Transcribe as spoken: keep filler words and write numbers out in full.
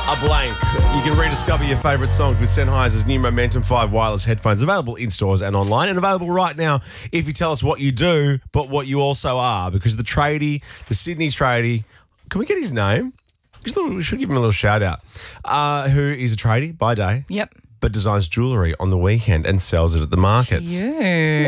A blank. You can rediscover your favourite songs with Sennheiser's new Momentum five wireless headphones, available in stores and online, and available right now if you tell us what you do, but what you also are, because the tradie, the Sydney tradie, can we get his name? We should give him a little shout out. Uh, who is a tradie by day, Yep. but designs jewellery on the weekend and sells it at the markets. You.